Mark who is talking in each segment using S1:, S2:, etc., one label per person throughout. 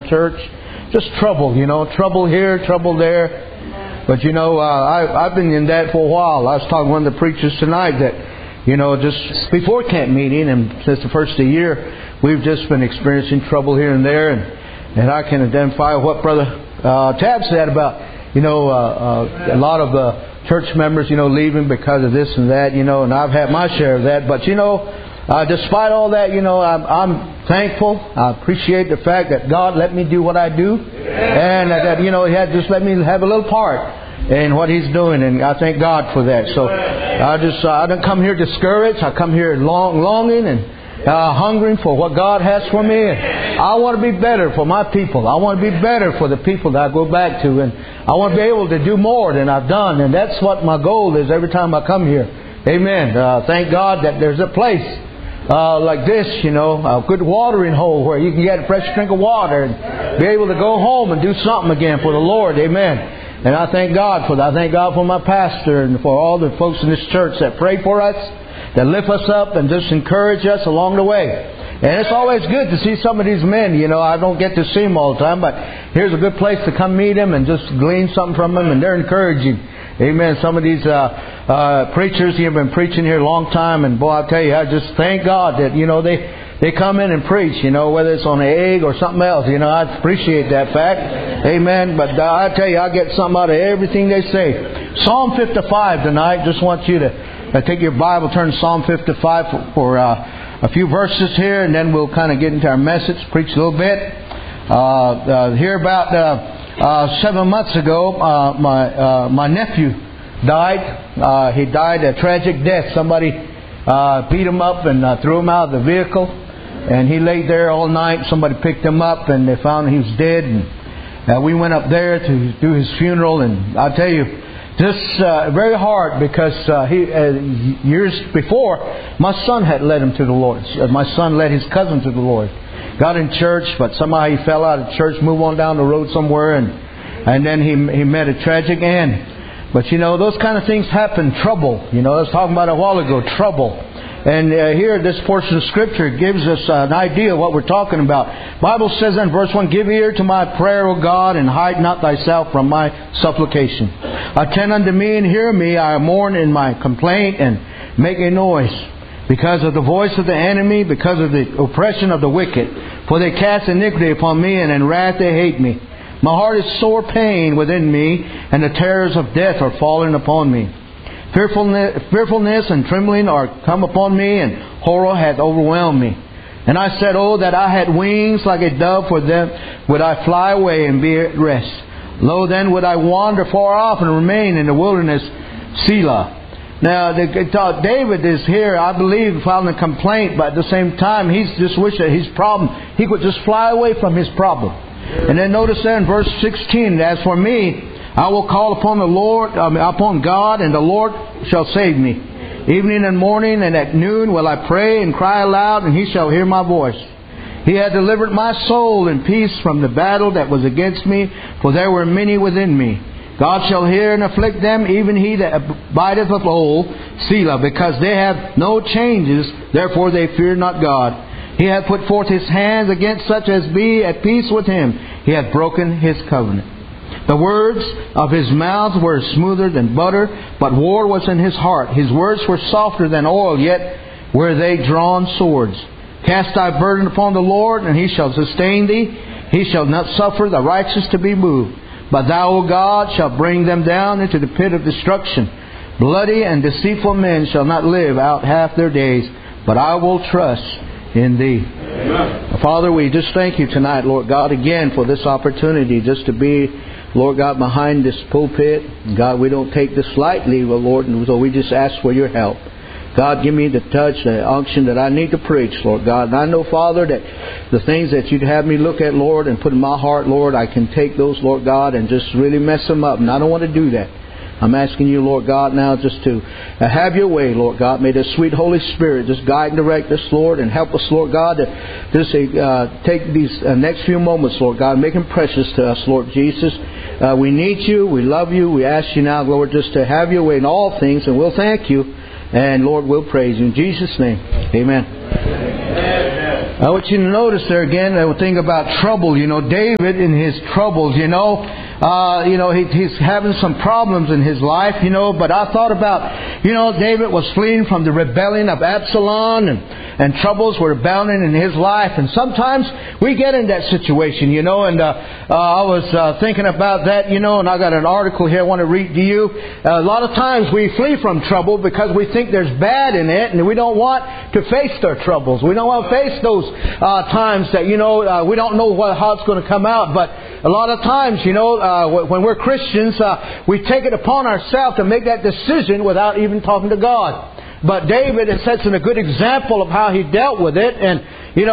S1: church. Just trouble, trouble here, trouble there. But I've been in that for a while. I was talking to one of the preachers tonight that, just before camp meeting and since the first of the year, we've just been experiencing trouble here and there. And I can identify what Brother Tab said about, a lot of church members, leaving because of this and that, and I've had my share of that. But, despite all that, I'm thankful. I appreciate the fact that God let me do what I do. And that, He had just let me have a little part in what He's doing. And I thank God for that. So I don't come here discouraged. I come here longing and hungering for what God has for me. And I want to be better for my people. I want to be better for the people that I go back to. And I want to be able to do more than I've done. And that's what my goal is every time I come here. Amen. Thank God that there's a place like this, a good watering hole where you can get a fresh drink of water and be able to go home and do something again for the Lord. Amen. And I thank God for that. I thank God for my pastor and for all the folks in this church that pray for us, that lift us up and just encourage us along the way. And it's always good to see some of these men. I don't get to see them all the time, but here's a good place to come meet them and just glean something from them, and they're encouraging. Amen. Some of these preachers have been preaching here a long time, and boy, I tell you, I just thank God that they come in and preach. Whether it's on an egg or something else. I appreciate that fact. Amen. But I tell you, I get something out of everything they say. Psalm 55 tonight. Just want you to take your Bible, turn to Psalm 55 for a few verses here, and then we'll kind of get into our message, preach a little bit. Here about 7 months ago, my nephew died. He died a tragic death. Somebody beat him up and threw him out of the vehicle, and he laid there all night. Somebody picked him up, and they found he was dead. And we went up there to do his funeral, and I tell you, just very hard because years before, my son had led him to the Lord. My son led his cousin to the Lord. Got in church, but somehow he fell out of church, moved on down the road somewhere, and then he met a tragic end. But those kind of things happen. Trouble. I was talking about a while ago. Trouble. And here, this portion of Scripture gives us an idea of what we're talking about. Bible says in verse 1, "Give ear to my prayer, O God, and hide not thyself from my supplication. Attend unto me and hear me. I mourn in my complaint and make a noise. Because of the voice of the enemy, because of the oppression of the wicked. For they cast iniquity upon me, and in wrath they hate me. My heart is sore pain within me, and the terrors of death are fallen upon me. Fearfulness and trembling are come upon me, and horror hath overwhelmed me. And I said, Oh, that I had wings like a dove, for them would I fly away and be at rest. Lo, then would I wander far off and remain in the wilderness, Selah." Now, David is here, I believe, filing a complaint, but at the same time, he's just wished that his problem, he could just fly away from his problem. And then notice there in verse 16, "As for me, I will call upon the Lord, upon God, and the Lord shall save me. Evening and morning and at noon will I pray and cry aloud, and He shall hear my voice. He hath delivered my soul in peace from the battle that was against me, for there were many within me. God shall hear and afflict them, even he that abideth of old, Selah, because they have no changes, therefore they fear not God. He hath put forth His hands against such as be at peace with Him. He hath broken His covenant. The words of His mouth were smoother than butter, but war was in His heart. His words were softer than oil, yet were they drawn swords. Cast thy burden upon the Lord, and He shall sustain thee. He shall not suffer the righteous to be moved. But thou, O God, shalt bring them down into the pit of destruction. Bloody and deceitful men shall not live out half their days, but I will trust in Thee." Amen. Father, we just thank You tonight, Lord God, again for this opportunity just to be, Lord God, behind this pulpit. God, we don't take this lightly, Lord, and so we just ask for Your help. God, give me the touch, the unction that I need to preach, Lord God. And I know, Father, that the things that You'd have me look at, Lord, and put in my heart, Lord, I can take those, Lord God, and just really mess them up. And I don't want to do that. I'm asking You, Lord God, now just to have Your way, Lord God. May the sweet Holy Spirit just guide and direct us, Lord, and help us, Lord God, to just take these next few moments, Lord God, and make them precious to us, Lord Jesus. We need You. We love You. We ask You now, Lord, just to have Your way in all things, and we'll thank You. And Lord, we'll praise You. In Jesus' name, amen. I want you to notice there again, the thing about trouble. David in his troubles, he's having some problems in his life, but I thought about, David was fleeing from the rebellion of Absalom and troubles were abounding in his life. And sometimes we get in that situation, and I was thinking about that, and I got an article here I want to read to you. A lot of times we flee from trouble because we think there's bad in it, and we don't want to face their troubles. We don't want to face those times that, we don't know how it's going to come out. But a lot of times, when we're Christians, we take it upon ourselves to make that decision without even talking to God. But David sets in a good example of how he dealt with it. And,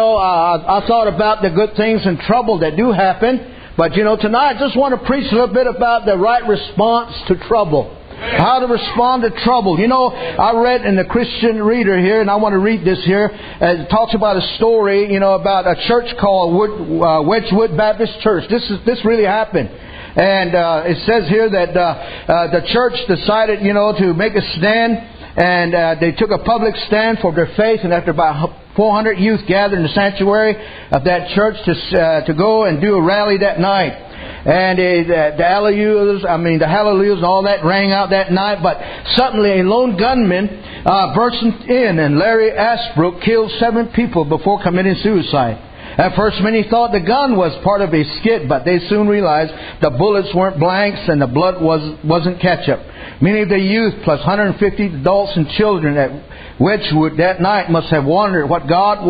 S1: I thought about the good things and trouble that do happen. But, tonight I just want to preach a little bit about the right response to trouble. How to respond to trouble. I read in the Christian Reader here, and I want to read this here. It talks about a story, about a church called Wedgwood Baptist Church. This really happened. And it says here that the church decided, to make a stand. And they took a public stand for their faith. And after about 400 youth gathered in the sanctuary of that church to go and do a rally that night. And the hallelujahs and all that rang out that night. But suddenly a lone gunman burst in, and Larry Ashbrook killed 7 people before committing suicide. At first, many thought the gun was part of a skit, but they soon realized the bullets weren't blanks and the blood wasn't ketchup. Many of the youth, plus 150 adults and children at Wedgwood that night, must have wondered where God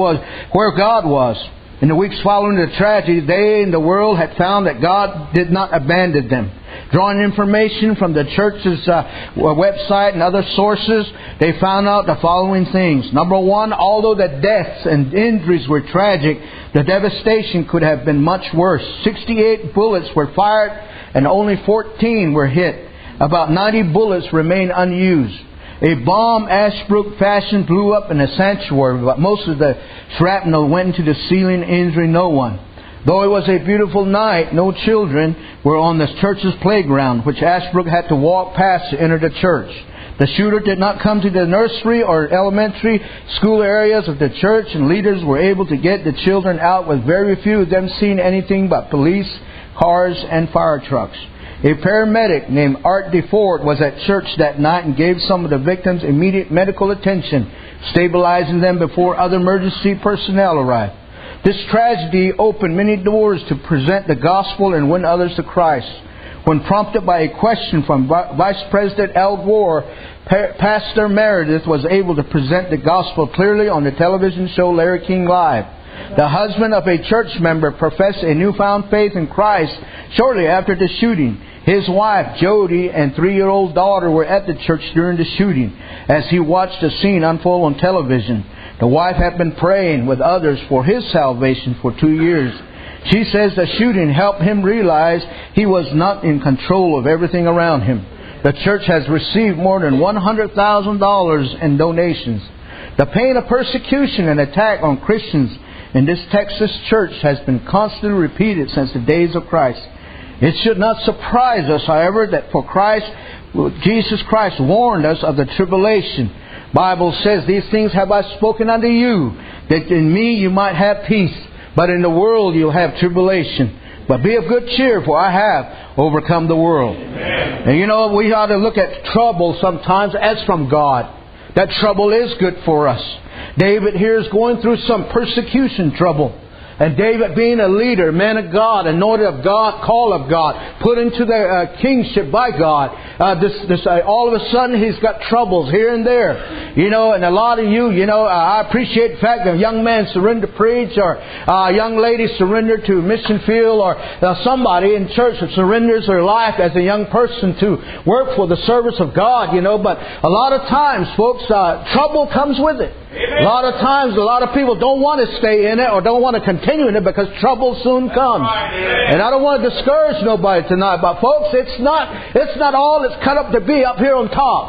S1: was. In the weeks following the tragedy, they and the world had found that God did not abandon them. Drawing information from the church's website and other sources, they found out the following things. Number one, although the deaths and injuries were tragic, the devastation could have been much worse. 68 bullets were fired and only 14 were hit. About 90 bullets remain unused. A bomb Ashbrook fashioned blew up in a sanctuary, but most of the shrapnel went into the ceiling, injuring no one. Though it was a beautiful night, no children were on the church's playground, which Ashbrook had to walk past to enter the church. The shooter did not come to the nursery or elementary school areas of the church, and leaders were able to get the children out, with very few of them seeing anything but police cars and fire trucks. A paramedic named Art DeFord was at church that night and gave some of the victims immediate medical attention, stabilizing them before other emergency personnel arrived. This tragedy opened many doors to present the gospel and win others to Christ. When prompted by a question from Vice President Al Gore, Pastor Meredith was able to present the gospel clearly on the television show Larry King Live. The husband of a church member professed a newfound faith in Christ shortly after the shooting. His wife, Jody, and 3-year-old daughter were at the church during the shooting as he watched the scene unfold on television. The wife had been praying with others for his salvation for 2 years. She says the shooting helped him realize he was not in control of everything around him. The church has received more than $100,000 in donations. The pain of persecution and attack on Christians in this Texas church has been constantly repeated since the days of Christ. It should not surprise us, however, that Jesus Christ warned us of the tribulation. Bible says, "These things have I spoken unto you, that in me you might have peace. But in the world you'll have tribulation. But be of good cheer, for I have overcome the world." Amen. And we ought to look at trouble sometimes as from God. That trouble is good for us. David here is going through some persecution trouble. And David, being a leader, man of God, anointed of God, called of God, put into the kingship by God, all of a sudden he's got troubles here and there. And a lot of you, I appreciate the fact that a young man surrendered to preach, or a young lady surrendered to mission field, or somebody in church that surrenders their life as a young person to work for the service of God, But a lot of times, folks, trouble comes with it. Amen. A lot of times, a lot of people don't want to stay in it or don't want to continue in it because trouble soon comes. Right. And I don't want to discourage nobody tonight, but folks, it's not all it's cut up to be up here on top.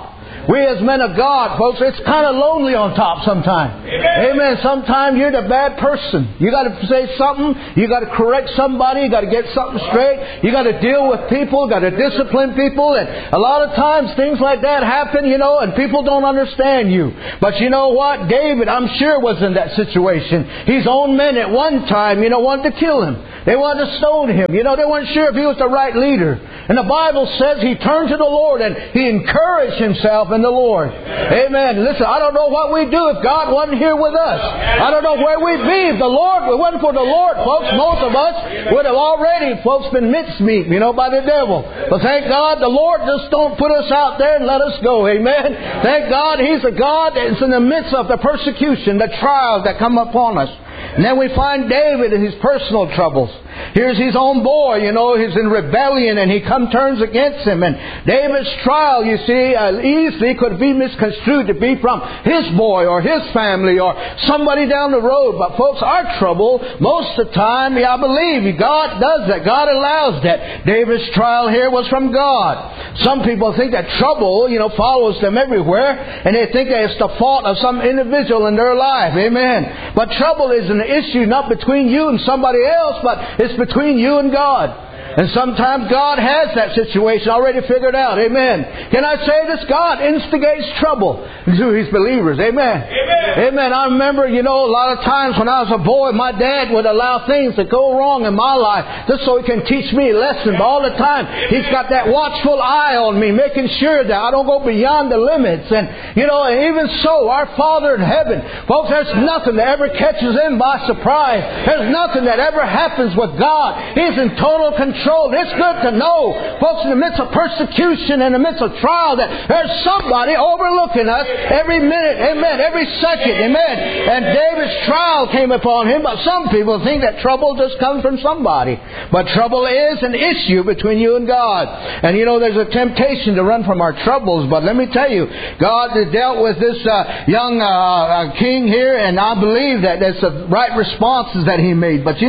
S1: We as men of God, folks, it's kind of lonely on top sometimes. Amen. Sometimes you're the bad person. You got to say something. You got to correct somebody. You got to get something straight. You got to deal with people. Got to discipline people. And a lot of times things like that happen, and people don't understand you. But you know what? David, I'm sure, was in that situation. His own men at one time, wanted to kill him. They wanted to stone him. They weren't sure if he was the right leader. And the Bible says he turned to the Lord and he encouraged himself in the Lord. Amen. Listen, I don't know what we'd do if God wasn't here with us. I don't know where we'd be if the Lord, if it wasn't for the Lord, folks. Most of us would have already, folks, been mincemeat, by the devil. But thank God the Lord just don't put us out there and let us go. Amen. Thank God He's a God that's in the midst of the persecution, the trials that come upon us. And then we find David in his personal troubles. Here's his own boy, he's in rebellion and he turns against him. And David's trial, you see, easily could be misconstrued to be from his boy or his family or somebody down the road. But folks, our trouble, most of the time, I believe God does that. God allows that. David's trial here was from God. Some people think that trouble, follows them everywhere. And they think that it's the fault of some individual in their life. Amen. But trouble is an issue not between you and somebody else, but it's between you and God. And sometimes God has that situation already figured out. Amen. Can I say this? God instigates trouble to His believers. Amen. Amen. I remember, a lot of times when I was a boy, my dad would allow things to go wrong in my life just so He can teach me a lesson. But all the time, He's got that watchful eye on me, making sure that I don't go beyond the limits. And, and even so, our Father in heaven, folks, there's nothing that ever catches Him by surprise. There's nothing that ever happens with God. He's in total control. It's good to know, folks, in the midst of persecution, in the midst of trial, that there's somebody overlooking us every minute, amen, every second, amen. And David's trial came upon him, but some people think that trouble just comes from somebody. But trouble is an issue between you and God. And there's a temptation to run from our troubles, but let me tell you, God dealt with this young king here, and I believe that that's the right responses that he made. But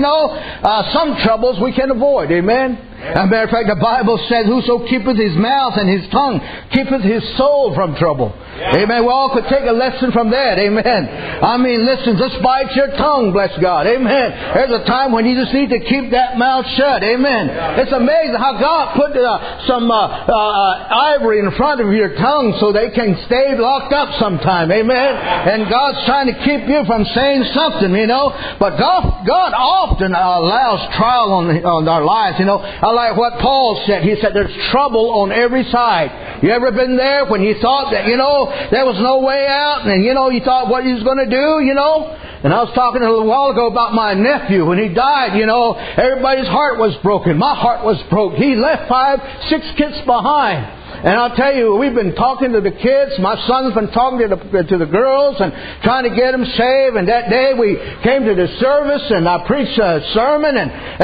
S1: some troubles we can avoid, amen. As a matter of fact, the Bible says, whoso keepeth his mouth and his tongue keepeth his soul from trouble. Amen. We all could take a lesson from that. Amen. I mean, listen, just bite your tongue, bless God. Amen. There's a time when you just need to keep that mouth shut. Amen. It's amazing how God put some ivory in front of your tongue so they can stay locked up sometime. Amen. And God's trying to keep you from saying something, But God often allows trial on our lives. I like what Paul said. He said there's trouble on every side. You ever been there when you thought that, there was no way out, and, you thought what he was going to do, And I was talking a little while ago about my nephew. When he died, everybody's heart was broken. My heart was broke. He left 5, 6 kids behind. And I'll tell you, we've been talking to the kids. My son's been talking to the girls and trying to get them saved. And that day we came to the service and I preached a sermon and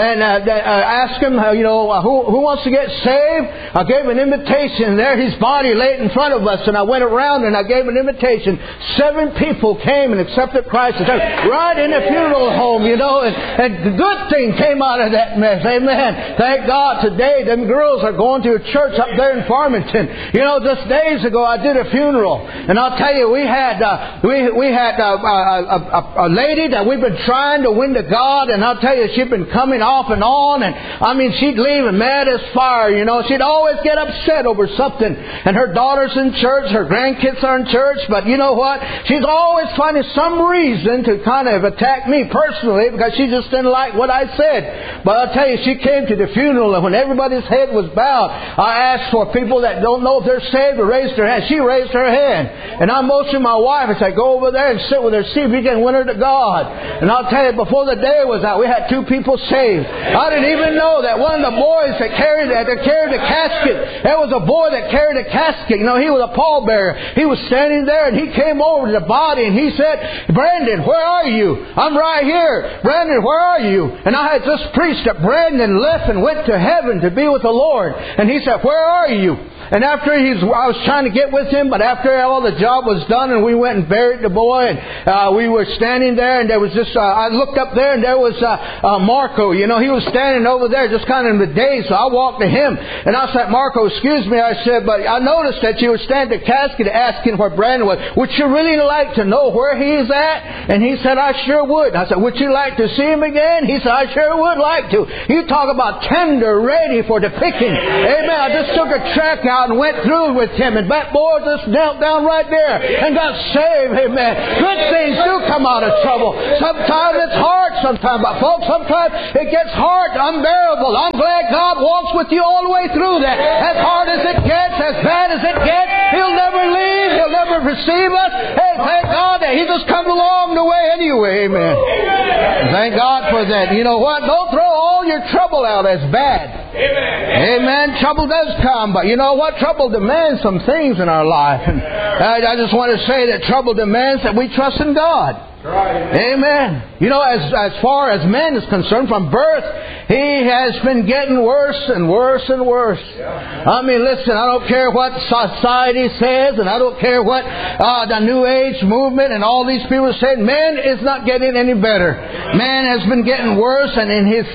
S1: asked him, who wants to get saved? I gave an invitation. There his body laid in front of us, and I went around and I gave an invitation. 7 people came and accepted Christ right in the funeral home, and the good thing came out of that mess. Amen. Thank God today them girls are going to a church up there in Farmington. Just days ago I did a funeral, and I'll tell you, we had a lady that we've been trying to win to God, and I'll tell you, she'd been coming off and on, and I mean, she'd leave mad as fire. She'd always get upset over something, and her daughter's in church, her grandkids are in church, but you know what? She's always finding some reason to kind of attack me personally because she just didn't like what I said. But I'll tell you, she came to the funeral, and when everybody's head was bowed, I asked for people that don't know if they're saved or raise their hand. She raised her hand. And I motioned my wife and said, go over there and sit with her, see if you can win her to God. And I'll tell you, before the day was out, we had 2 people saved. I didn't even know that one of the boys that carried the casket, there was a boy that carried a casket. He was a pallbearer. He was standing there and he came over to the body and he said, Brandon, where are you? I'm right here. Brandon, where are you? And I had just preached that Brandon left and went to heaven to be with the Lord. And he said, where are you? And after I was trying to get with him, but after all the job was done and we went and buried the boy, and we were standing there, and there was just, I looked up there and there was Marco. You know, he was standing over there just kind of in the daze. So I walked to him and I said, Marco, excuse me. I said, but I noticed that you were standing at the casket asking where Brandon was. Would you really like to know where he is at? And he said, I sure would. I said, would you like to see him again? He said, I sure would like to. You talk about tender, ready for the picking. Amen. I just took a track out and went through with him, and that boy just knelt down right there and got saved. Amen. Good things do come out of trouble. Sometimes it's hard, but folks, sometimes it gets hard, unbearable. I'm glad God walks with you all the way through that. As hard as it gets, as bad as it gets, He'll never leave. He'll never receive us. Hey, thank God that He just comes along the way anyway. Amen. Thank God for that. You know what? Don't throw all your trouble out as bad. Amen. Trouble does come, but you know what? Trouble demands some things in our life. And I just want to say that trouble demands that we trust in God. Amen. You know, as far as man is concerned, from birth, he has been getting worse and worse and worse. I mean, listen, I don't care what society says, and I don't care what the New Age movement and all these people say. Man is not getting any better. Man has been getting worse, and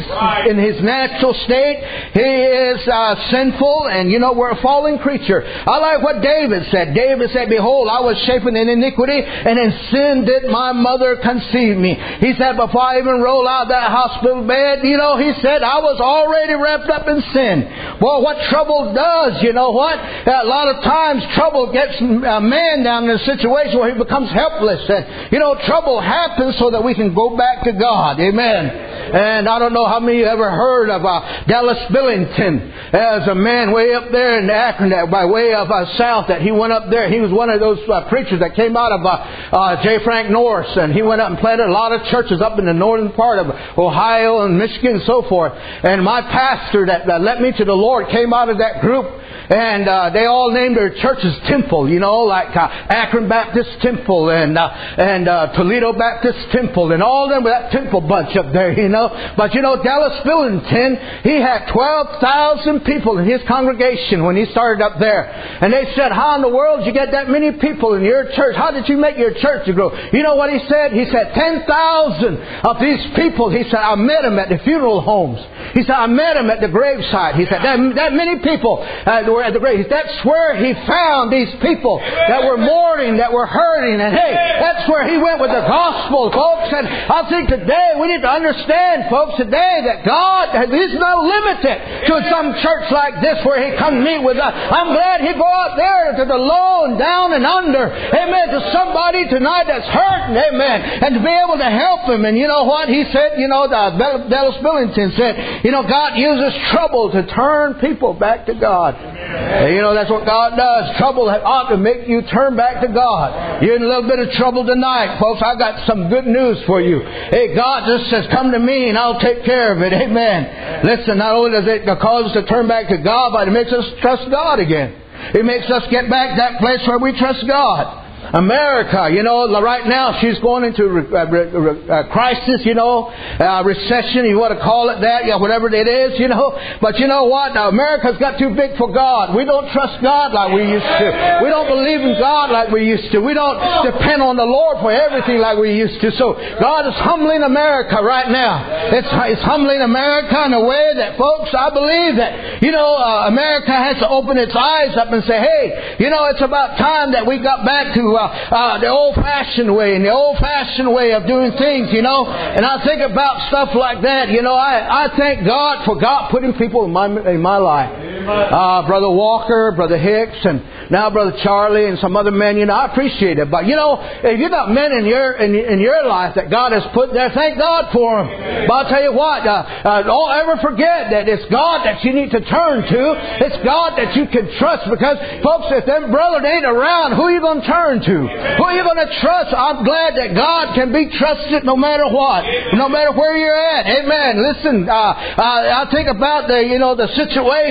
S1: in his natural state, he is sinful, and you know, we're a fallen creature. I like what David said. David said, behold, I was shapen in iniquity, and in sin did my mother conceived me. He said, before I even rolled out of that hospital bed, you know, he said, I was already wrapped up in sin. Well, what trouble does, you know what? A lot of times trouble gets a man down in a situation where he becomes helpless. And, you know, trouble happens so that we can go back to God. Amen. And I don't know how many of you ever heard of Dallas Billington. There's a man way up there in Akron, by way of south, that he went up there. He was one of those preachers that came out of J. Frank Norris, and he went up and planted a lot of churches up in the northern part of Ohio and Michigan and so forth. And my pastor that led me to the Lord came out of that group. And they all named their churches Temple, you know, like Akron Baptist Temple and Toledo Baptist Temple, and all of them with that Temple bunch up there, you know. But you know, Dallas Billington, he had 12,000 people in his congregation when he started up there. And they said, how in the world did you get that many people in your church? How did you make your church grow? You know what he said? He said 10,000 of these people, he said, I met them at the funeral homes. He said, I met them at the graveside. He said, that many people were at the grave. That's where he found these people that were mourning, that were hurting. And hey, that's where he went with the gospel, folks. And I think today we need to understand, folks, today that God is not limited to some church like this where He come meet with us. I'm glad He go out there to the low and down and under. Amen. To somebody tonight that's hurting. Amen. And to be able to help them. And you know what? He said, you know, Dallas Billington said, you know, God uses trouble to turn people back to God. And, you know, that's what God does. Trouble ought to make you turn back to God. You're in a little bit of trouble tonight, folks. I got some good news for you. Hey, God just says, come to me and I'll take care of it. Amen. Listen, not only does it cause us to turn back to God, but it makes us trust God again. It makes us get back that place where we trust God. America, you know, right now she's going into crisis, you know, recession, you want to call it that, yeah, whatever it is, you know. But you know what? Now, America's got too big for God. We don't trust God like we used to. We don't believe in God like we used to. We don't depend on the Lord for everything like we used to. So God is humbling America right now. It's humbling America in a way that, folks, I believe that, you know, America has to open its eyes up and say, hey, you know, it's about time that we got back to the old-fashioned way and the old-fashioned way of doing things, you know. And I think about stuff like that, you know. I thank God for God putting people in my life. Brother Walker, Brother Hicks, and now Brother Charlie and some other men, you know, I appreciate it. But, you know, if you got men in your life that God has put there, thank God for them. But I'll tell you what, don't ever forget that it's God that you need to turn to. It's God that you can trust, because, folks, if them brothers ain't around, who are you going to turn to? Who are you going to trust? I'm glad that God can be trusted no matter what, no matter where you're at. Amen. Listen, I think about the situation that we're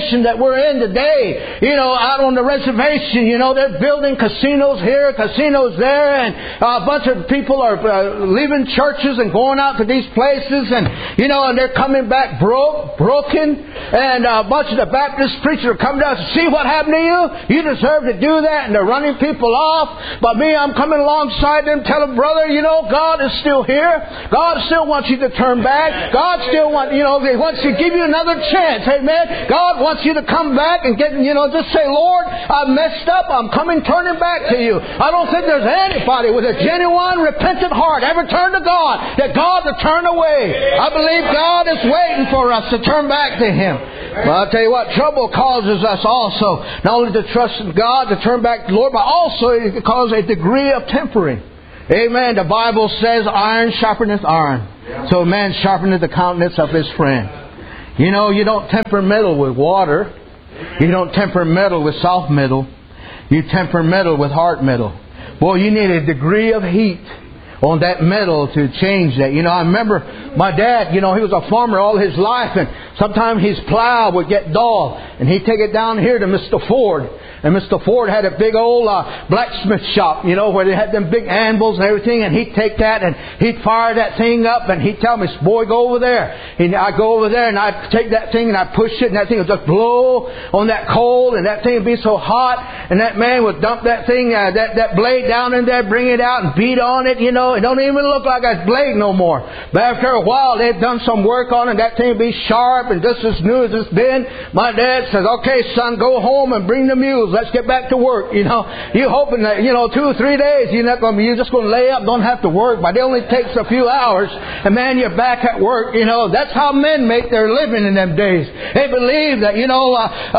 S1: we're in today, you know, out on the reservation, you know, they're building casinos here, casinos there, and a bunch of people are leaving churches and going out to these places, and, you know, and they're coming back broken, and a bunch of the Baptist preachers are coming down to see what happened to you. You deserve to do that, and they're running people off. But me, I'm coming alongside them, telling brother, you know, God is still here. God still wants you to turn back. God still wants, you know, He wants to give you another chance. Amen. God wants you to come back and get, you know, just say, Lord, I've messed up. I'm turning back to you. I don't think there's anybody with a genuine, repentant heart ever turned to God that God to turn away. I believe God is waiting for us to turn back to Him. But I'll tell you what, trouble causes us also not only to trust in God, to turn back to the Lord, but also it causes a degree of tempering. Amen. The Bible says, iron sharpeneth iron. So a man sharpeneth the countenance of his friend. You know, you don't temper metal with water. You don't temper metal with soft metal. You temper metal with hard metal. Boy, you need a degree of heat on that metal to change that. You know, I remember my dad, you know, he was a farmer all his life, and sometimes his plow would get dull, and he'd take it down here to Mr. Ford. And Mr. Ford had a big old blacksmith shop, you know, where they had them big anvils and everything. And he'd take that and he'd fire that thing up, and he'd tell me, boy, go over there. And I'd go over there and I'd take that thing and I'd push it, and that thing would just blow on that coal, and that thing would be so hot. And that man would dump that thing, that blade down in there, bring it out and beat on it, you know. It don't even look like a blade no more. But after a while, they'd done some work on it, and that thing would be sharp and just as new as it's been. My dad says, okay, son, go home and bring the mules. Let's get back to work, you know. You hoping that, you know, 2 or 3 days you're just going to lay up, don't have to work, but it only takes a few hours, and man, you're back at work, you know. That's how men make their living in them days. They believe that, you know,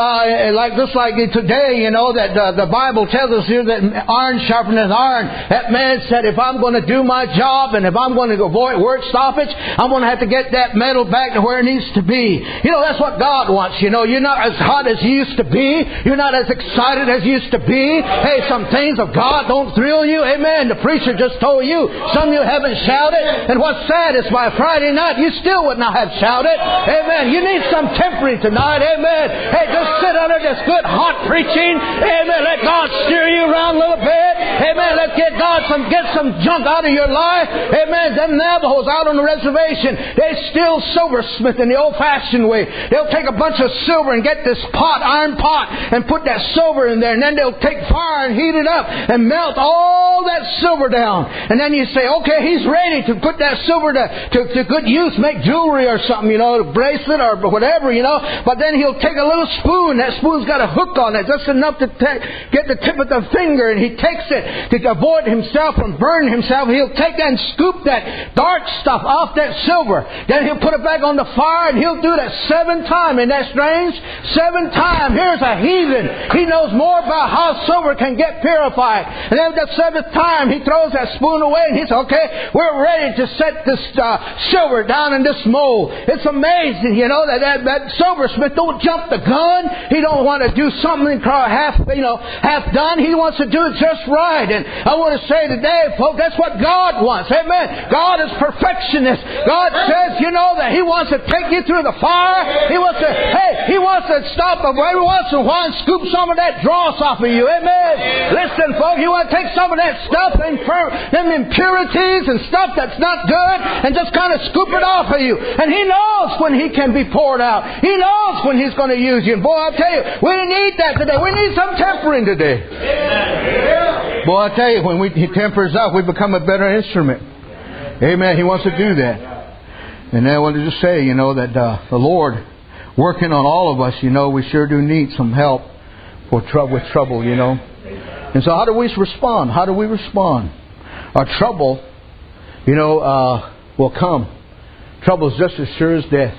S1: just like today, you know, that the Bible tells us here that iron sharpeneth iron. That man said, if I'm going to do my job and if I'm going to avoid work stoppage, I'm going to have to get that metal back to where it needs to be. You know, that's what God wants, you know. You're not as hot as you used to be. You're not as excited as you used to be. Hey, some things of God don't thrill you. Amen. The preacher just told you. Some of you haven't shouted. And what's sad is by Friday night, you still would not have shouted. Amen. You need some tempering tonight. Amen. Hey, just sit under this good hot preaching. Amen. Let God steer you around a little bit. Amen. Let's get some junk out of your life. Amen. Them Navajos out on the reservation, they still silversmith in the old-fashioned way. They'll take a bunch of silver and get this iron pot, and put that silver in there, and then they'll take fire and heat it up and melt all that silver down. And then you say, okay, he's ready to put that silver to good use, make jewelry or something, you know, a bracelet or whatever, you know. But then he'll take a little spoon. That spoon's got a hook on it, just enough to get the tip of the finger, and he takes it to avoid himself from burning himself. He'll take that and scoop that dark stuff off that silver. Then he'll put it back on the fire, and he'll do that 7 times. Isn't that strange? 7 times. Here's a heathen. He knows more about how silver can get purified. And then the 7th time, he throws that spoon away, and he says, okay, we're ready to set this silver down in this mold. It's amazing, you know, that silversmith don't jump the gun. He don't want to do something half done. He wants to do it just right. And I want to say today, folks, that's what God wants. Amen. God is perfectionist. God says, you know, that He wants to take you through the fire. He wants to stop every once in a while and scoop some of that dross off of you. Amen. Listen, folks, you want to take some of that stuff, them impurities and stuff that's not good, and just kind of scoop it off of you. And He knows when He can be poured out. He knows when He's going to use you. And boy, I tell you, we need that today. We need some tempering today. Boy, I tell you, when He tempers us, we become a better instrument. Amen. He wants to do that. And I wanted to just say, you know, that the Lord working on all of us, you know, we sure do need some help with trouble, you know. And so how do we respond? How do we respond? Our trouble, you know, will come. Trouble is just as sure as death.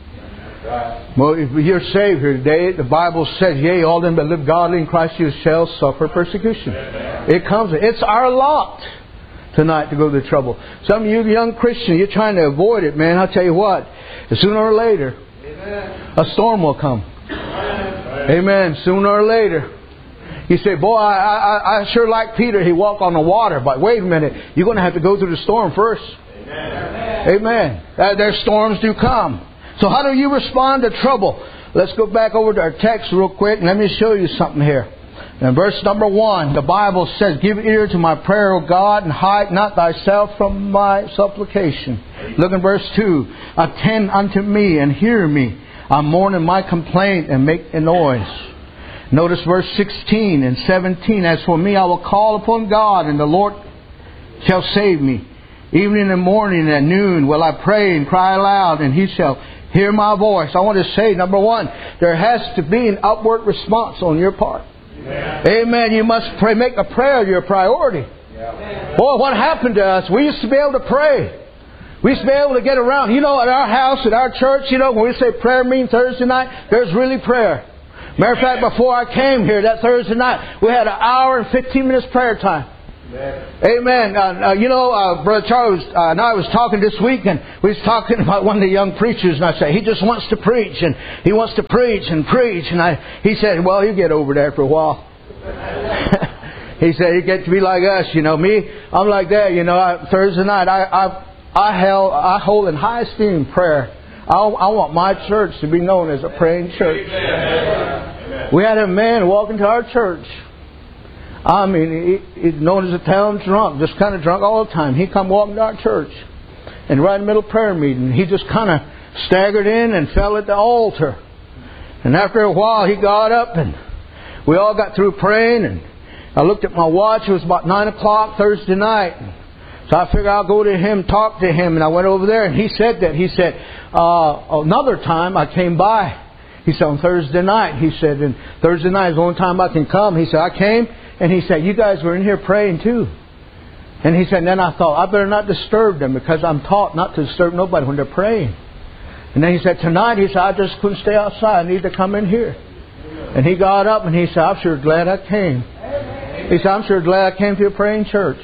S1: Well, if you're saved here today, the Bible says, yea, all them that live godly in Christ Jesus shall suffer persecution. It comes. It's our lot tonight to go through trouble. Some of you young Christians, you're trying to avoid it, man. I'll tell you what, sooner or later, a storm will come. Amen. Sooner or later. You say, boy, I sure like Peter. He walked on the water. But wait a minute. You're going to have to go through the storm first. Amen. Their storms do come. So how do you respond to trouble? let's go back over to our text real quick and let me show you something here. In verse number 1, the Bible says, "Give ear to my prayer, O God, and hide not thyself from my supplication." Look in verse 2. "Attend unto me and hear me. I mourn in my complaint and make a noise." Notice verse 16 and 17. "As for me, I will call upon God, and the Lord shall save me. Evening and morning and at noon will I pray and cry aloud, and He shall hear my voice." I want to say, number 1, there has to be an upward response on your part. Amen. You must pray. Make a prayer your priority. Boy, what happened to us? We used to be able to pray. We used to be able to get around. You know, at our house, at our church, you know, when we say prayer meeting Thursday night, there's really prayer. Matter of fact, before I came here that Thursday night, we had an hour and 15 minutes prayer time. Amen. Brother Charles and I was talking this week, and we was talking about one of the young preachers, and I said, he just wants to preach, and he wants to preach and preach. And he said, well, he'll get over that for a while. He said, you get to be like us, you know. Me, I'm like that, you know. Thursday night, I hold in high esteem prayer. I want my church to be known as a praying church. Amen. We had a man walk into our church. I mean, he's known as a town drunk, just kind of drunk all the time. He come walking to our church, and right in the middle of prayer meeting, he just kind of staggered in and fell at the altar. And after a while, he got up, and we all got through praying, and I looked at my watch. It was about 9 o'clock Thursday night. So I figured I'll go to him, talk to him, and I went over there, and he said that. He said, another time I came by. He said, on Thursday night, he said, and Thursday night is the only time I can come. He said, I came. And he said, you guys were in here praying too. And he said, and then I thought, I better not disturb them, because I'm taught not to disturb nobody when they're praying. And then he said, tonight, he said, I just couldn't stay outside. I need to come in here. And he got up and he said, I'm sure glad I came. He said, I'm sure glad I came to a praying church.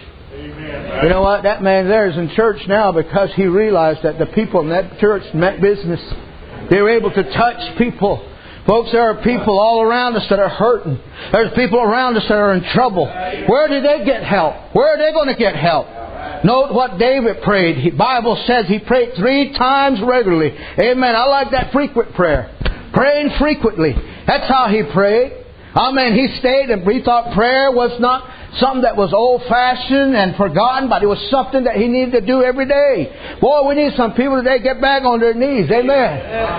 S1: You know what? That man there is in church now because he realized that the people in that church meant business. They were able to touch people. Folks, there are people all around us that are hurting. There's people around us that are in trouble. Where did they get help? Where are they going to get help? Note what David prayed. The Bible says he prayed 3 times regularly. Amen. I like that frequent prayer. Praying frequently. That's how he prayed. Amen. He stayed and he thought prayer was not something that was old-fashioned and forgotten, but it was something that he needed to do every day. Boy, we need some people today get back on their knees. Amen.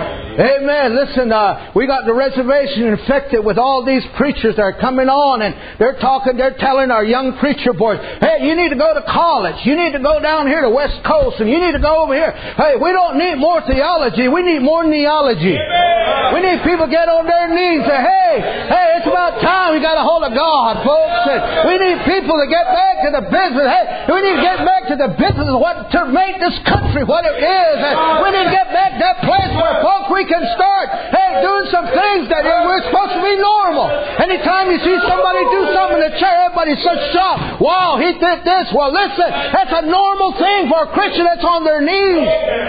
S1: Amen. Listen, we got the reservation infected with all these preachers that are coming on, and they're telling our young preacher boys, hey, you need to go to college. You need to go down here to West Coast, and you need to go over here. Hey, we don't need more theology. We need more neology. We need people to get on their knees and say, hey, it's about time we got a hold of God, folks. And we need people to get back to the business. Hey, we need to get back to the business of what to make this country what it is. And we need to get back to that place where, folks, we can start, doing some things that we're supposed to be normal. Anytime you see somebody do something in the chair, everybody's so shocked. Wow, he did this. Well, listen, that's a normal thing for a Christian that's on their knees.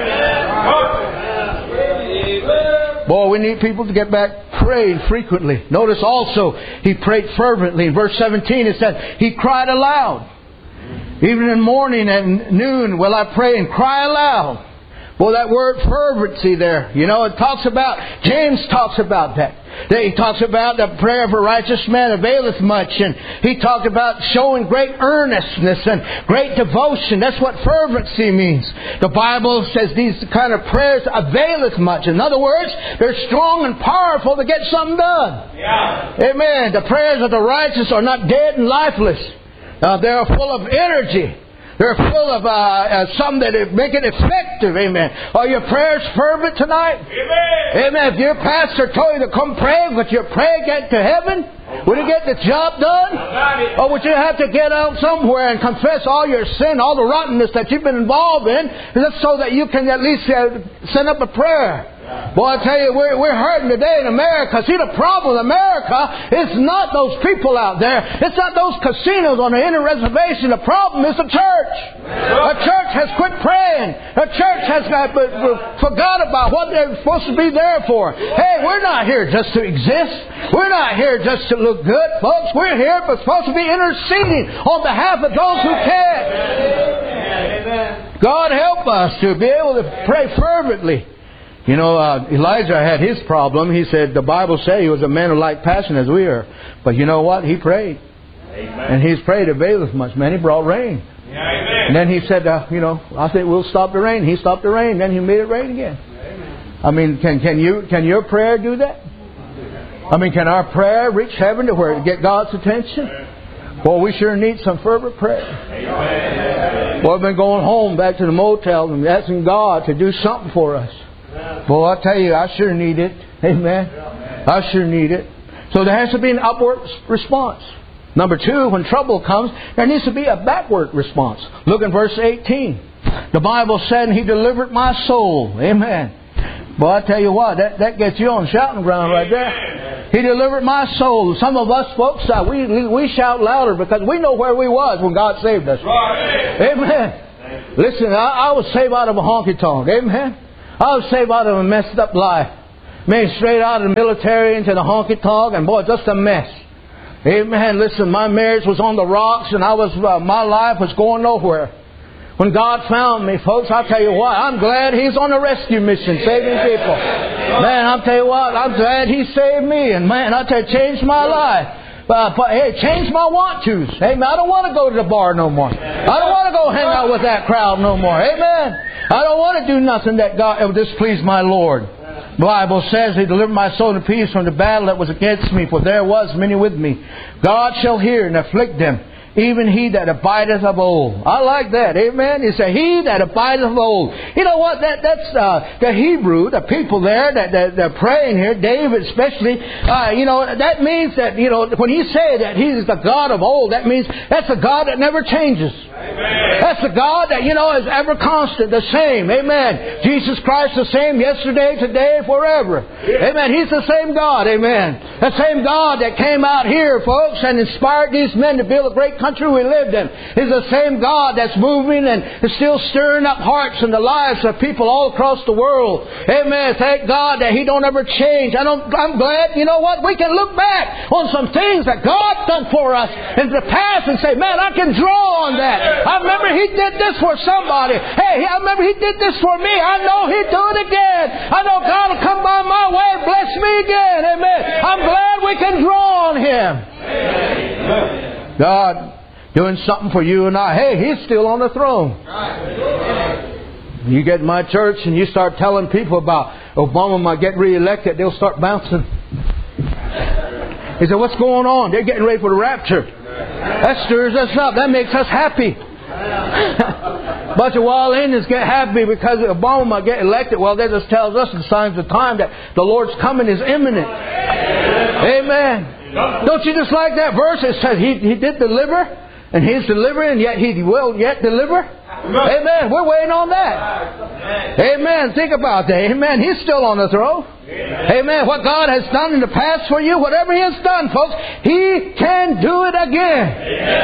S1: Boy, we need people to get back praying frequently. Notice also, he prayed fervently. In verse 17 it says, he cried aloud. Even in morning and noon will I pray and cry aloud. Well, that word fervency there, you know, it talks about, James talks about that. He talks about the prayer of a righteous man availeth much. And he talked about showing great earnestness and great devotion. That's what fervency means. The Bible says these kind of prayers availeth much. In other words, they're strong and powerful to get something done. Yeah. Amen. The prayers of the righteous are not dead and lifeless. They're full of energy. They're full of something that make it effective. Amen. Are your prayers fervent tonight? Amen. Amen. If your pastor told you to come pray, would your prayer get to heaven? Would it get the job done? Or would you have to get out somewhere and confess all your sin, all the rottenness that you've been involved in, just so that you can at least send up a prayer? Boy, I tell you, we're hurting today in America. See, the problem with America is not those people out there. It's not those casinos on the inner reservation. The problem is the church. The church has quit praying. The church has forgot about what they're supposed to be there for. Hey, we're not here just to exist. We're not here just to look good, folks. We're here supposed to be interceding on behalf of those who can't. God help us to be able to pray fervently. You know, Elijah had his problem. He said, the Bible said he was a man of like passion as we are. But you know what? He prayed. Amen. And he's prayed, availeth much. Man, he brought rain. Amen. And then he said, I think we'll stop the rain. He stopped the rain. Then he made it rain again. Amen. I mean, can your prayer do that? I mean, can our prayer reach heaven to where it get God's attention? Well, we sure need some fervent prayer. Amen. Well, I've been going home back to the motel and asking God to do something for us. Well, I tell you, I sure need it. Amen. I sure need it. So there has to be an upward response. Number 2, when trouble comes, there needs to be a backward response. Look in verse 18. The Bible said, He delivered my soul. Amen. Well, I tell you what, that gets you on shouting ground right there. He delivered my soul. Some of us folks, we shout louder because we know where we was when God saved us. Amen. Listen, I was saved out of a honky-tonk. Amen. I was saved out of a messed up life. Man, straight out of the military into the honky-tonk, and boy, just a mess. Amen. Listen, my marriage was on the rocks, and my life was going nowhere. When God found me, folks, I'll tell you what, I'm glad He's on a rescue mission, saving people. Man, I'll tell you what, I'm glad He saved me, and man, I'll tell you, changed my life. Hey, changed my want-tos. Amen. I don't want to go to the bar no more. I don't want to go hang out with that crowd no more. Amen. I don't want to do nothing that would displease my Lord. The Bible says, He delivered my soul in peace from the battle that was against me, for there was many with me. God shall hear and afflict them, even he that abideth of old. I like that. Amen. He said, He that abideth of old. You know what? That's the Hebrew, the people there that they're praying here, David especially. That means that, when he say that He's the God of old, that means that's a God that never changes. Amen. That's the God that, is ever constant, the same. Amen. Jesus Christ the same yesterday, today, forever. Yeah. Amen. He's the same God. Amen. The same God that came out here, folks, and inspired these men to build a great country we lived in. Is the same God that's moving and is still stirring up hearts and the lives of people all across the world. Amen. Thank God that He don't ever change. I'm glad, we can look back on some things that God's done for us in the past and say, man, I can draw on that. I remember He did this for somebody. Hey, I remember He did this for me. I know He'd do it again. I know God will come by my way and bless me again. Amen. I'm glad we can draw on Him. Amen. God doing something for you and I. Hey, He's still on the throne. You get in my church and you start telling people about Obama might get re-elected, they'll start bouncing. He said, what's going on? They're getting ready for the rapture. That stirs us up. That makes us happy. A bunch of wild Indians get happy because Obama might get elected. Well, that just tells us in signs of time that the Lord's coming is imminent. Amen. Don't you just like that verse? It says He did deliver, and He's delivering, yet He will yet deliver. Amen. We're waiting on that. Amen. Think about that. Amen. He's still on the throne. Amen. What God has done in the past for you, whatever He has done, folks, He can do it again.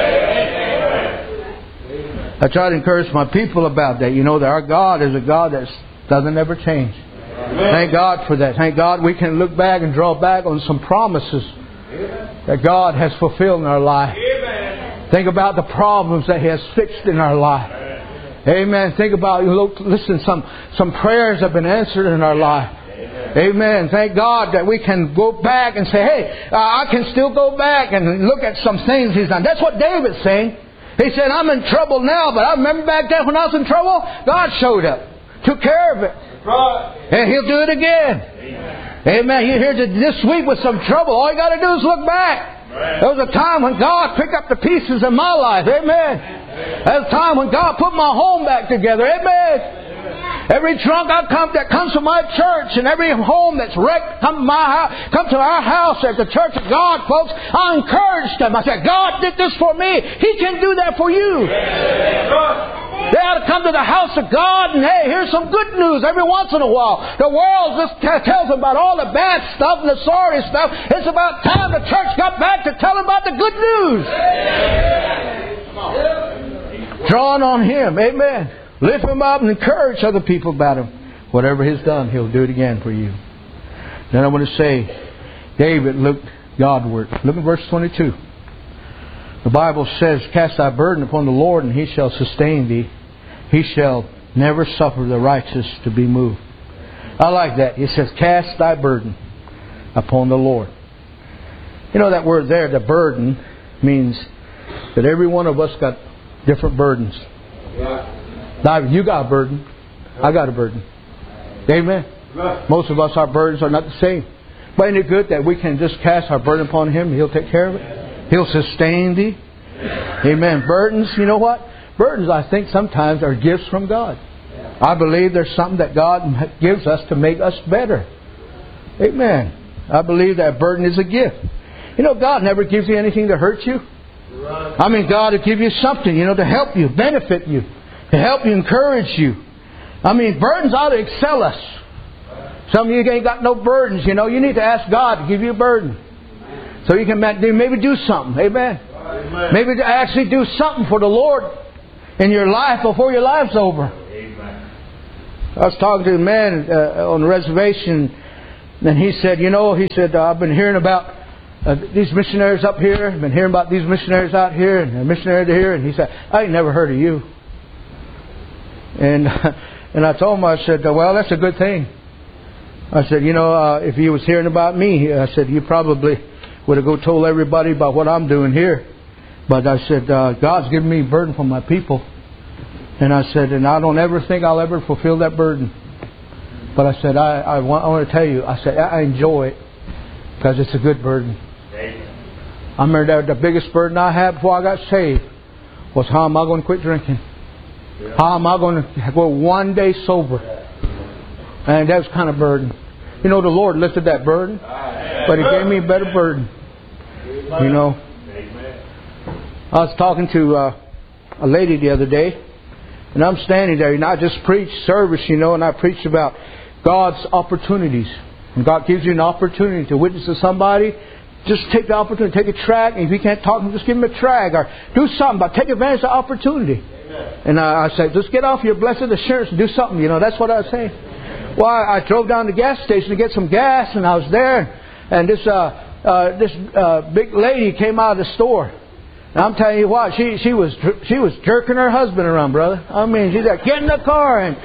S1: I try to encourage my people about that. That our God is a God that doesn't ever change. Thank God for that. Thank God we can look back and draw back on some promises that God has fulfilled in our life. Think about the problems that He has fixed in our life. Amen. Think about, listen, some prayers have been answered in our life. Amen. Thank God that we can go back and say, hey, I can still go back and look at some things He's done. That's what David's saying. He said, I'm in trouble now, but I remember back then when I was in trouble, God showed up, took care of it. And He'll do it again. Amen. You're here this week with some trouble. All you got to do is look back. There was a time when God picked up the pieces in my life. Amen. There was a time when God put my home back together. Amen. Every trunk that comes from my church and every home that's wrecked come to our house at the Church of God, folks. I encouraged them. I said, God did this for me. He can do that for you. They ought to come to the house of God and, hey, here's some good news every once in a while. The world just tells them about all the bad stuff and the sorry stuff. It's about time the church got back to tell them about the good news. Drawing on Him. Amen. Lift Him up and encourage other people about Him. Whatever He's done, He'll do it again for you. Then I want to say, David looked Godward. Look at verse 22. The Bible says, cast thy burden upon the Lord, and He shall sustain thee. He shall never suffer the righteous to be moved. I like that. He says, cast thy burden upon the Lord. You know that word there, the burden, means that every one of us got different burdens. Now, you got a burden. I got a burden. Amen. Most of us, our burdens are not the same. But isn't it good that we can just cast our burden upon Him and He'll take care of it? He'll sustain thee. Amen. Burdens, you know what? Burdens, I think, sometimes are gifts from God. I believe there's something that God gives us to make us better. Amen. I believe that burden is a gift. You know, God never gives you anything to hurt you. I mean, God will give you something, you know, to help you, benefit you, to help you, encourage you. I mean, burdens ought to excel us. Some of you ain't got no burdens, you know. You need to ask God to give you a burden. So you can maybe do something. Amen. Maybe to actually do something for the Lord in your life before your life's over. I was talking to a man on the reservation, and he said, I've been hearing about these missionaries up here. I've been hearing about these missionaries out here and a missionary here. And he said, I ain't never heard of you. And I told him, I said, well, that's a good thing. I said, if he was hearing about me, I said, you probably would have told everybody about what I'm doing here. But I said, God's given me a burden for my people. And I said, and I don't ever think I'll ever fulfill that burden. But I said, I want to tell you, I said, I enjoy it because it's a good burden. I remember the biggest burden I had before I got saved was how am I going to quit drinking? How am I going to go one day sober? And that was kind of burden. You know, the Lord lifted that burden, but He gave me a better burden. You know, I was talking to a lady the other day, and I'm standing there, and I just preached service, and I preached about God's opportunities. And God gives you an opportunity to witness to somebody. Just take the opportunity, take a tract, and if you can't talk to them, just give them a tract, or do something, but take advantage of the opportunity. And I said, just get off your blessed assurance and do something. That's what I was saying. Well, I drove down to the gas station to get some gas, and I was there, and this big lady came out of the store. And I'm telling you what, she was jerking her husband around, brother. I mean, she's like, get in the car, and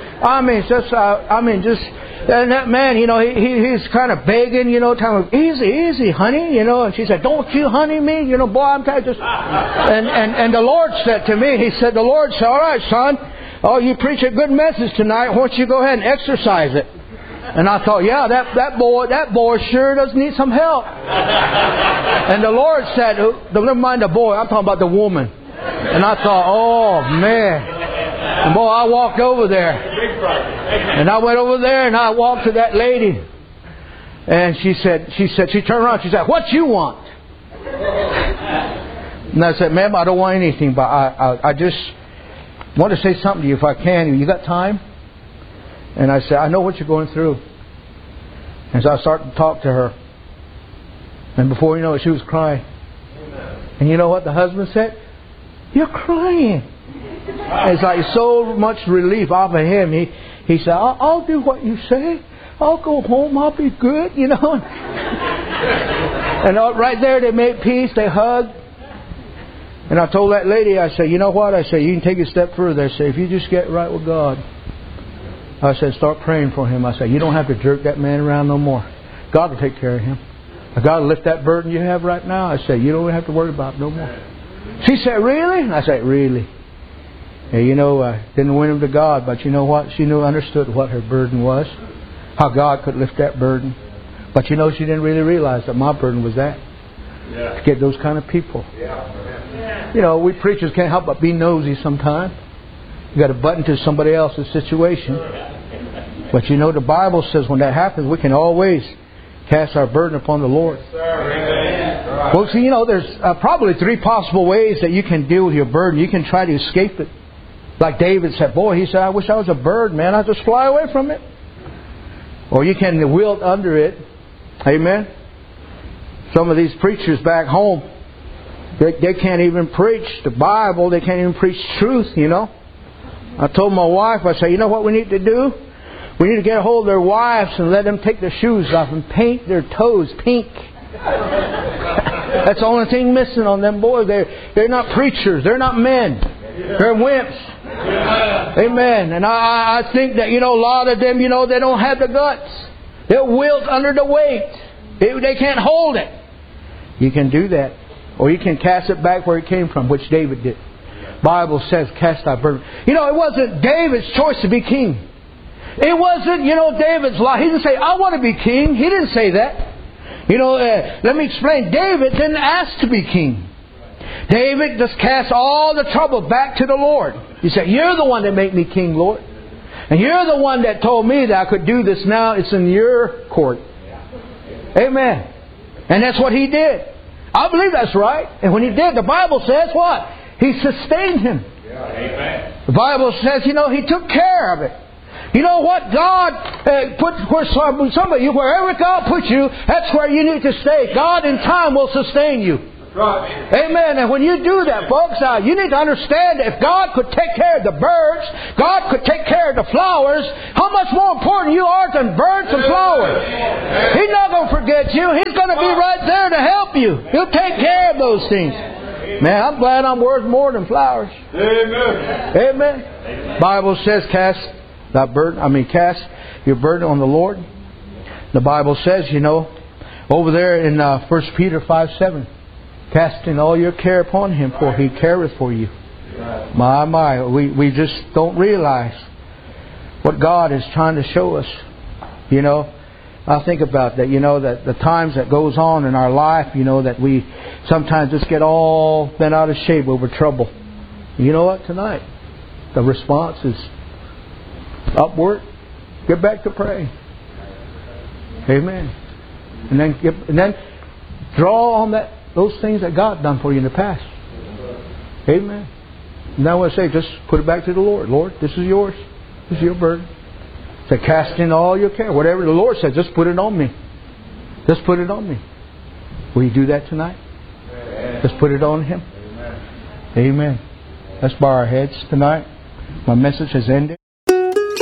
S1: and that man, he's kind of begging, telling him, easy, honey, and she said, don't you honey me, boy, I'm telling you, and the Lord said to me, the Lord said, all right, son, you preach a good message tonight, why don't you go ahead and exercise it? And I thought, yeah, that boy sure does need some help. And the Lord said, never mind the boy, I'm talking about the woman. And I thought, oh man. And boy, I walked over there. And I went over there and I walked to that lady. And she turned around, she said, what you want? And I said, ma'am, I don't want anything, but I just want to say something to you if I can. You got time? And I said, I know what you're going through. And so I started to talk to her. And before you know it, she was crying. And you know what the husband said? You're crying. And it's like so much relief off of him. He said, I'll do what you say. I'll go home. I'll be good, And right there they made peace. They hugged. And I told that lady, I said, you know what? I said, you can take it a step further. I said, if you just get right with God, I said, start praying for him. I said, you don't have to jerk that man around no more. God will take care of him. God will lift that burden you have right now. I said, you don't have to worry about it no more. She said, really? And I said, really. And didn't win him to God, but you know what? She understood what her burden was. How God could lift that burden. But she didn't really realize that my burden was that. To get those kind of people. We preachers can't help but be nosy sometimes. You got to butt into somebody else's situation. But the Bible says when that happens, we can always cast our burden upon the Lord. Well, see, there's probably 3 possible ways that you can deal with your burden. You can try to escape it. Like David said, he said, I wish I was a bird, man. I'd just fly away from it. Or you can wilt under it. Amen. Some of these preachers back home, they can't even preach the Bible. They can't even preach truth, I told my wife, I said, you know what we need to do? We need to get a hold of their wives and let them take their shoes off and paint their toes pink. That's the only thing missing on them boys. They're not preachers. They're not men. They're wimps. Amen. And I think that, a lot of them, they don't have the guts. They'll wilt under the weight. They can't hold it. You can do that. Or you can cast it back where it came from, which David did. Bible says, cast thy burden. It wasn't David's choice to be king. It wasn't, David's life. He didn't say, I want to be king. He didn't say that. Let me explain. David didn't ask to be king. David just cast all the trouble back to the Lord. He said, you're the one that made me king, Lord. And you're the one that told me that I could do this now. It's in your court. Amen. And that's what he did. I believe that's right. And when he did, the Bible says what? He sustained him.
S2: Amen.
S1: The Bible says, he took care of it. You know what? God put where somebody, wherever God puts you, that's where you need to stay. God in time will sustain you.
S2: Right.
S1: Amen. And when you do that, folks, you need to understand that if God could take care of the birds, God could take care of the flowers, how much more important you are than birds and flowers. He's not going to forget you. He's going to be right there to help you. He'll take care of those things. Man, I'm glad I'm worth more than flowers.
S2: Amen.
S1: Amen. Bible says, cast your burden on the Lord. The Bible says, over there in 1 Peter 5:7, casting all your care upon Him, for He careth for you. My, we just don't realize what God is trying to show us. I think about that, that the times that goes on in our life, that we sometimes just get all bent out of shape over trouble. You know what? Tonight, the response is upward. Get back to praying. Amen. And then draw on those things that God done for you in the past. Amen. And now I say, just put it back to the Lord. Lord, this is yours. This is your burden. Say, cast in all your care. Whatever the Lord says, just put it on me. Just put it on me. Will you do that tonight? Amen. Just put it on Him. Amen. Amen. Let's bow our heads tonight. My message has ended.